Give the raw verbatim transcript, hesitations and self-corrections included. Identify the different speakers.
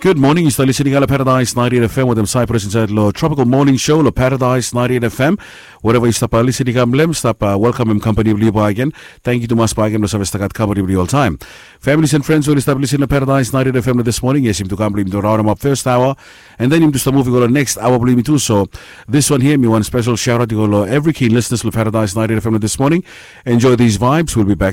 Speaker 1: Good morning, you're listening to Paradise ninety-eight F M with them Cyprus inside the Tropical Morning Show, lo Paradise ninety-eight F M. Whatever you stop listening to them, stop welcome him company believe again. Thank you to mas again no service takat company believe all time. Families and friends will stop listening to Paradise ninety-eight F M this morning. Yes, him to come believe to round him up first hour, and then him to start moving on the next hour believe me too. So this one here, me one special shout out to all every keen listeners to Paradise ninety-eight F M this morning. Enjoy these vibes. We'll be back